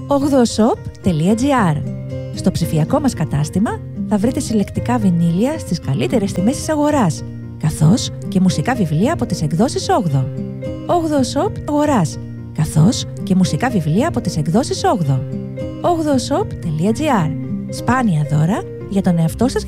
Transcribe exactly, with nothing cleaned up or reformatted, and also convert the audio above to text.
ογδοοσοπ τελεία τζι άρ. Στο ψηφιακό μας κατάστημα θα βρείτε συλλεκτικά βινίλια στις καλύτερες τιμές της αγοράς, καθώς και μουσικά βιβλία από τις εκδόσεις όγδοο. όγδοοσοπ αγοράς, καθώς και μουσικά βιβλία από τις εκδόσεις όγδοο. όγδοοσοπ τελεία τζι άρ. Σπάνια δώρα για τον εαυτό σας